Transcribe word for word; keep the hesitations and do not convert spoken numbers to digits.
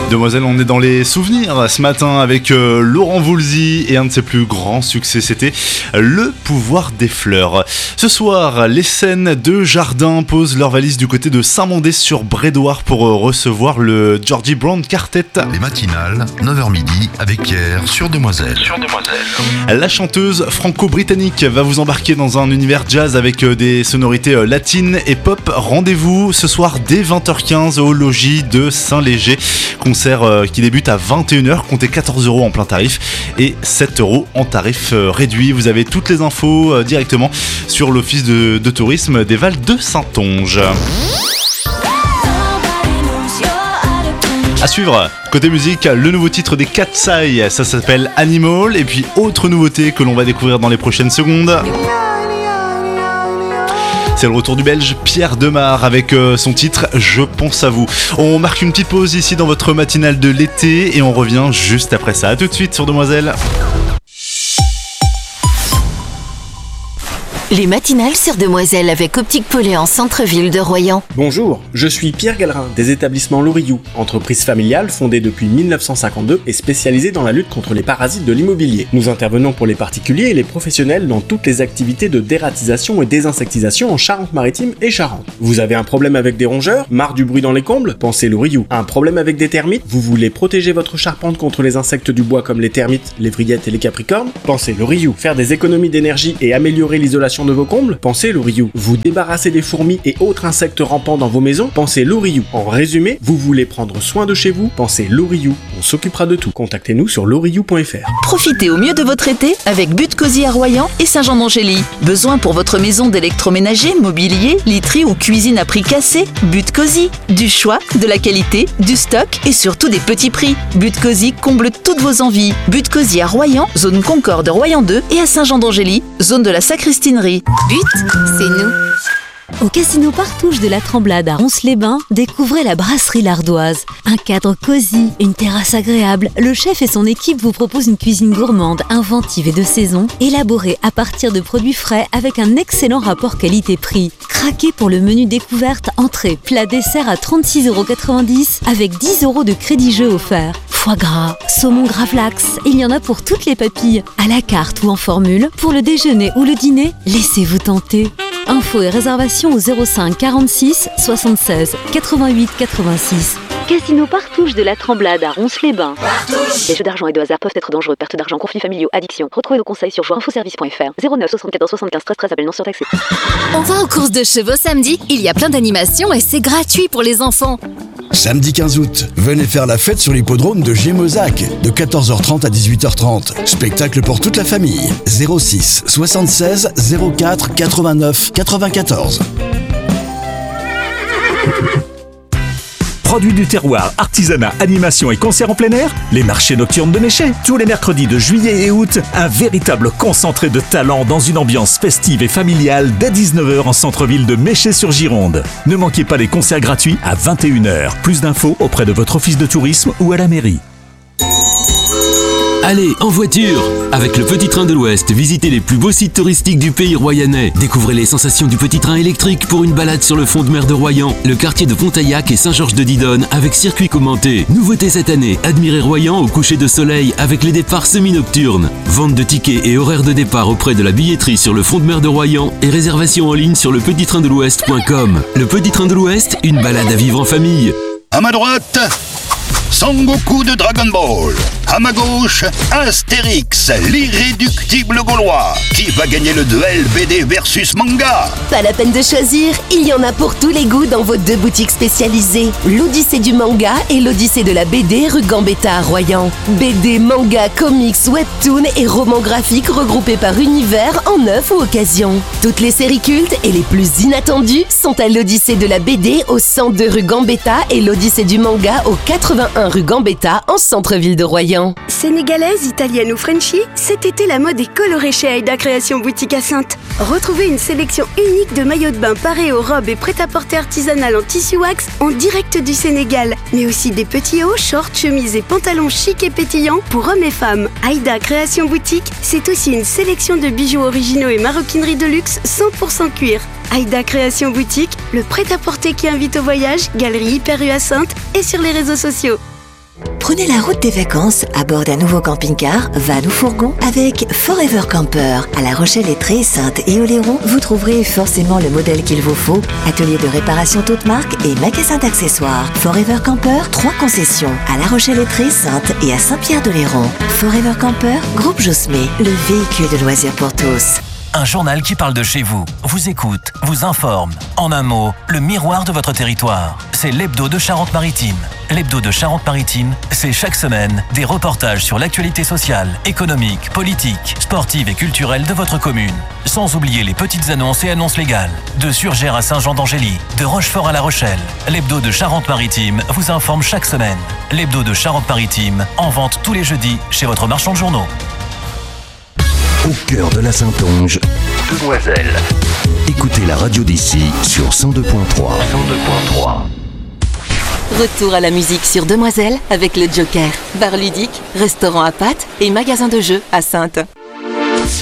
Demoiselle, on est dans les souvenirs ce matin avec euh, Laurent Voulzy et un de ses plus grands succès, c'était Le pouvoir des fleurs. Ce soir, les scènes de jardin posent leurs valises du côté de Saint-Mandé-sur-Brédoire pour euh, recevoir le Georgie Brown Quartet. Les matinales, neuf heures midi, avec Pierre sur Demoiselle. Sur Demoiselle. La chanteuse franco-britannique va vous embarquer dans un univers jazz avec euh, des sonorités euh, latines et pop. Rendez-vous ce soir dès vingt heures quinze au logis de Saint-Léger. Concert qui débute à vingt et une heures, comptez quatorze euros en plein tarif et sept euros en tarif réduit. Vous avez toutes les infos directement sur l'office de, de tourisme des Vals de Saintonge. À suivre, côté musique, le nouveau titre des Cat's Eye, ça s'appelle Animal. Et puis autre nouveauté que l'on va découvrir dans les prochaines secondes, c'est le retour du Belge Pierre Demar avec euh, son titre Je pense à vous. On marque une petite pause ici dans votre matinale de l'été et on revient juste après ça. A tout de suite sur Demoiselle. Les matinales sur Demoiselle avec Optique Polé en centre-ville de Royan. Bonjour, je suis Pierre Gallerin des établissements Loriou, entreprise familiale fondée depuis mille neuf cent cinquante-deux et spécialisée dans la lutte contre les parasites de l'immobilier. Nous intervenons pour les particuliers et les professionnels dans toutes les activités de dératisation et désinsectisation en Charente-Maritime et Charente. Vous avez un problème avec des rongeurs? Marre du bruit dans les combles? Pensez Loriou. Un problème avec des termites? Vous voulez protéger votre charpente contre les insectes du bois comme les termites, les vrillettes et les capricornes? Pensez Loriou. Faire des économies d'énergie et améliorer l'isolation de vos combles? Pensez Loriou. Vous débarrasser des fourmis et autres insectes rampants dans vos maisons? Pensez Loriou. En résumé, vous voulez prendre soin de chez vous? Pensez Loriou. On s'occupera de tout. Contactez-nous sur loriou point f r. Profitez au mieux de votre été avec But Cosy à Royan et Saint-Jean-d'Angély. Besoin pour votre maison d'électroménager, mobilier, literie ou cuisine à prix cassé? But Cosy. Du choix, de la qualité, du stock et surtout des petits prix. But Cosy comble toutes vos envies. But Cosy à Royan, zone Concorde Royan deux et à Saint-Jean-d'Angély, zone de la Sacristinerie. But, c'est nous. Au Casino Partouche de la Tremblade à Ronces-les-Bains, découvrez la brasserie L'Ardoise. Un cadre cosy, une terrasse agréable, le chef et son équipe vous proposent une cuisine gourmande, inventive et de saison, élaborée à partir de produits frais avec un excellent rapport qualité-prix. Craquez pour le menu découverte, entrée, plat, dessert à trente-six euros quatre-vingt-dix avec dix euros de crédit jeu offert. Foie gras, saumon gravlax, il y en a pour toutes les papilles, à la carte ou en formule. Pour le déjeuner ou le dîner, laissez-vous tenter. Infos et réservations au zéro cinq quarante-six soixante-seize quatre-vingt-huit quatre-vingt-six. Casino Partouche de la Tremblade à Ronces-les-Bains. Les jeux d'argent et de hasard peuvent être dangereux. Perte d'argent, conflits familiaux, addiction. Retrouvez nos conseils sur joueurs-infoservice point f r. zéro neuf soixante-quatorze soixante-quinze treize treize, appel non surtaxé. On va aux courses de chevaux samedi. Il y a plein d'animations et c'est gratuit pour les enfants. Samedi quinze août, venez faire la fête sur l'hippodrome de Gémezac de quatorze heures trente à dix-huit heures trente. Spectacle pour toute la famille. zéro six soixante-seize zéro quatre quatre-vingt-neuf quatre-vingt-quatorze. Produits du terroir, artisanat, animation et concerts en plein air, les marchés nocturnes de Méchet. Tous les mercredis de juillet et août, un véritable concentré de talent dans une ambiance festive et familiale dès dix-neuf heures en centre-ville de Méchet-sur-Gironde. Ne manquez pas les concerts gratuits à vingt et une heures. Plus d'infos auprès de votre office de tourisme ou à la mairie. Allez, en voiture! Avec le Petit Train de l'Ouest, visitez les plus beaux sites touristiques du pays royannais. Découvrez les sensations du petit train électrique pour une balade sur le front de mer de Royan, le quartier de Pontaillac et Saint-Georges-de-Didonne avec circuit commenté. Nouveauté cette année, admirez Royan au coucher de soleil avec les départs semi-nocturnes. Vente de tickets et horaires de départ auprès de la billetterie sur le front de mer de Royan et réservation en ligne sur le petit train de l'ouest point com. Le Petit Train de l'Ouest, une balade à vivre en famille. À ma droite, Son Goku de Dragon Ball. À ma gauche, Astérix, l'irréductible gaulois. Qui va gagner le duel B D versus manga? Pas la peine de choisir, il y en a pour tous les goûts dans vos deux boutiques spécialisées. L'Odyssée du manga et l'Odyssée de la B D rue Gambetta à Royan. B D, manga, comics, webtoons et romans graphiques regroupés par univers en neuf ou occasion. Toutes les séries cultes et les plus inattendues sont à l'Odyssée de la B D au cent deux rue Gambetta et l'Odyssée du manga au quatre-vingt-un rue Gambetta en centre-ville de Royan. Sénégalaise, italienne ou Frenchie, cet été la mode est colorée chez Aïda Création Boutique à Saintes. Retrouvez une sélection unique de maillots de bain parés aux robes et prêt-à-porter artisanal en tissu wax en direct du Sénégal. Mais aussi des petits hauts, shorts, chemises et pantalons chics et pétillants pour hommes et femmes. Aïda Création Boutique, c'est aussi une sélection de bijoux originaux et maroquinerie de luxe cent pour cent cuir. Aïda Création Boutique, le prêt-à-porter qui invite au voyage, Galerie Hyper Rue à Saintes et sur les réseaux sociaux. Prenez la route des vacances à bord d'un nouveau camping-car, van ou fourgon avec Forever Camper. À La Rochelle-Lettrée, Saintes et Oléron, vous trouverez forcément le modèle qu'il vous faut. Atelier de réparation toute marque et magasin d'accessoires. Forever Camper, trois concessions. À La Rochelle-Lettrée, Saintes et à Saint-Pierre-d'Oléron. Forever Camper, Groupe Josmé, le véhicule de loisirs pour tous. Un journal qui parle de chez vous, vous écoute, vous informe. En un mot, le miroir de votre territoire. C'est l'Hebdo de Charente-Maritime. L'Hebdo de Charente-Maritime, c'est chaque semaine des reportages sur l'actualité sociale, économique, politique, sportive et culturelle de votre commune. Sans oublier les petites annonces et annonces légales. De Surgères à Saint-Jean-d'Angély, de Rochefort à La Rochelle. L'Hebdo de Charente-Maritime vous informe chaque semaine. L'Hebdo de Charente-Maritime, en vente tous les jeudis chez votre marchand de journaux. Au cœur de la Saintonge, Demoiselle. Écoutez la radio d'ici sur cent deux point trois. cent deux point trois. Retour à la musique sur Demoiselle avec le Joker. Bar ludique, restaurant à pâtes et magasin de jeux à Saintes.